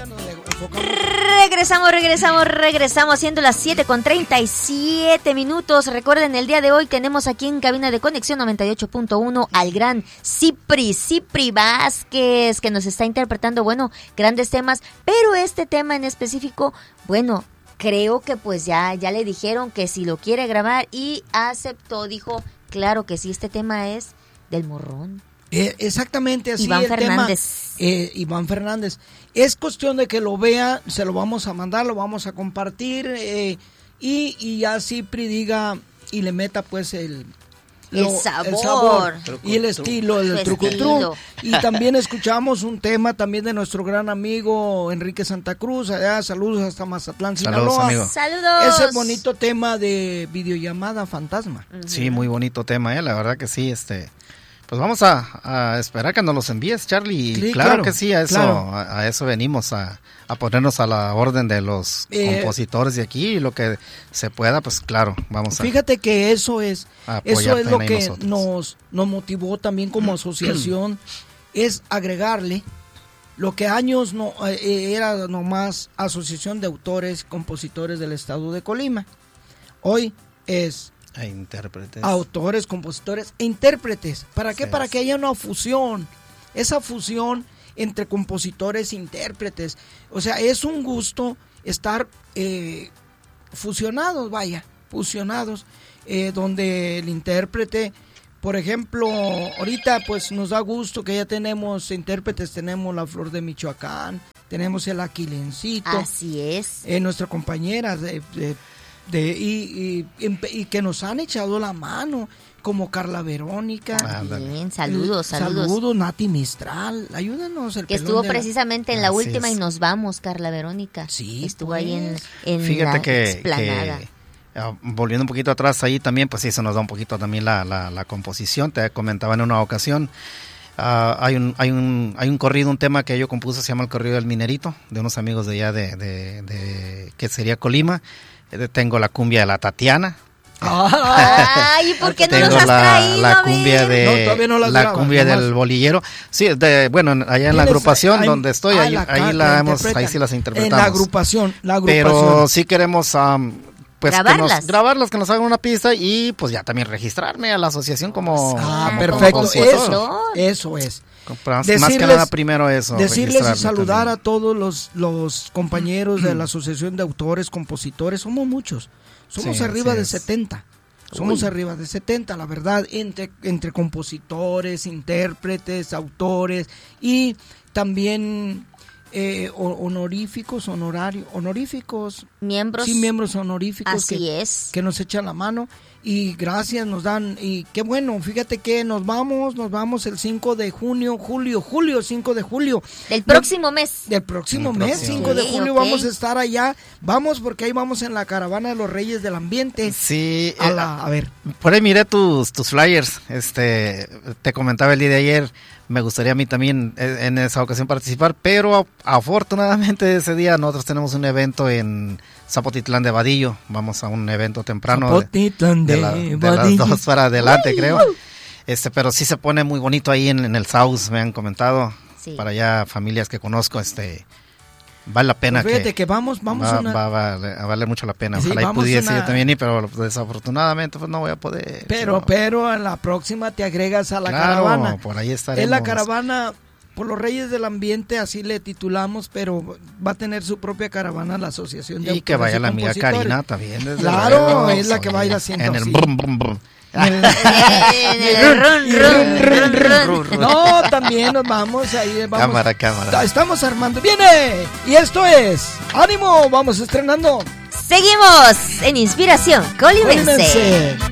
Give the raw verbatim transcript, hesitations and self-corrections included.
ahorita nos enfocamos. Regresamos, regresamos, regresamos, siendo las siete con treinta y siete minutos. Recuerden, el día de hoy tenemos aquí en cabina de Conexión noventa y ocho punto uno al gran Cipri, Cipri Vázquez, que nos está interpretando, bueno, grandes temas, pero este tema en específico, bueno, creo que pues ya, ya le dijeron que si lo quiere grabar y aceptó, dijo, claro que sí, este tema es del morrón. Eh, exactamente así. Iván el Fernández. Tema, eh, Iván Fernández. Es cuestión de que lo vea, se lo vamos a mandar, lo vamos a compartir eh, y, y ya Cipri diga y le meta pues el... Lo, el sabor, el sabor truco, y el estilo, el, el trucutru. Y también escuchamos un tema también de nuestro gran amigo Enrique Santa Cruz, allá, saludos hasta Mazatlán, Sinaloa. Sinaloa. Amigo. Saludos. Ese bonito tema de videollamada fantasma. Uh-huh. Sí, muy bonito tema, eh, la verdad que sí, este... Pues vamos a, a esperar que nos los envíes, Charlie. Sí, claro, claro que sí, a eso, claro. a, a eso venimos, a, a ponernos a la orden de los Eh, compositores de aquí y lo que se pueda, pues claro, vamos a... Fíjate que eso es, a eso es lo también que nosotros. nos, nos motivó también como asociación, es agregarle lo que años no eh, era nomás Asociación de Autores, Compositores del Estado de Colima. Hoy es E intérpretes. autores, compositores e intérpretes. ¿Para qué? Sí, Para sí. que haya una fusión. Esa fusión entre compositores e intérpretes. O sea, es un gusto estar eh, fusionados, vaya, fusionados, eh, donde el intérprete, por ejemplo, ahorita pues nos da gusto que ya tenemos intérpretes, tenemos la Flor de Michoacán, tenemos el Aquilencito. Así es. Eh, nuestra compañera de... de De, y, y, y que nos han echado la mano, como Carla Verónica. Ah, Bien, saludos, saludos. Saludos, Nati Mistral, ayúdanos. El Que pelón estuvo de la- precisamente en la Así última es. y nos vamos, Carla Verónica. Sí, Estuvo pues. ahí en, en Fíjate la que, explanada. que, ah, volviendo un poquito atrás ahí también, pues sí, se nos da un poquito también la, la, la composición. Te comentaba en una ocasión, uh, hay un hay un hay un corrido, un tema que yo compuse, se llama El Corrido del Minerito, de unos amigos de allá de, de, de que sería Colima. Eh, Tengo la cumbia de la Tatiana. Ay, ¿y por qué no Tengo nos has la, traído? la A ver. cumbia de No, todavía no las la grabas, cumbia nomás. del bolillero. Sí, de, bueno, allá en la ¿Tienes- agrupación hay- donde estoy, ah, ahí, la, ahí la la hemos, interpretan. ahí sí las En interpretamos. la agrupación, la agrupación. Pero sí queremos um, pues que Grabarlas. nos, grabarlas, que nos hagan una pista y pues ya también registrarme a la asociación como, Ah, como perfecto, compositor. eso, eso es. Más, más que Decirles- nada primero eso. Decirles y registrarme saludar también. a todos los, los compañeros de la Asociación de Autores, Compositores, somos muchos, somos Sí, arriba así de es. setenta, somos Uy. arriba de setenta, la verdad, entre, entre compositores, intérpretes, autores y también eh, ho- honoríficos, honorarios, honoríficos, Miembros. sí, miembros honoríficos Así que, es. que nos echan la mano y gracias nos dan y qué bueno, fíjate que nos vamos, nos vamos el cinco de junio, julio, julio, cinco de julio. Del próximo mes. Del próximo El mes, próximo. cinco de Sí, julio, ok. vamos a estar allá. Vamos porque ahí vamos en la caravana de los Reyes del Ambiente. Sí, A, eh, la- a ver, por ahí miré tus, tus flyers, este, te comentaba el día de ayer, me gustaría a mí también eh, en esa ocasión participar, pero afortunadamente ese día nosotros tenemos un evento en Zapotitlán de Vadillo, vamos a un evento temprano de, Zapotitlán de de la- de Vadillo. las dos para adelante creo, este, pero sí se pone muy bonito ahí en, en el South, me han comentado, Sí. para allá familias que conozco, este, vale la pena Pues fíjate que, que vamos, vamos va, a una- va a valer, a valer mucho la pena, Sí, ojalá y vamos pudiese una- yo también ir, pero desafortunadamente pues no voy a poder. pero, pero a la próxima te agregas a la Claro, caravana. por ahí estaremos. Es la caravana por los Reyes del Ambiente, así le titulamos, pero va a tener su propia caravana la Asociación de Y que Autores vaya la amiga Compositores. Karina también. desde Claro, luego. es la que va a ir haciendo En el así. brum, brum, brum. En el run, run, run, run. No, también nos vamos ahí. Vamos. Cámara, cámara. Estamos armando. ¡Viene! Y esto es ¡Ánimo! Vamos estrenando. Seguimos en Inspiración Colimense. Colimense.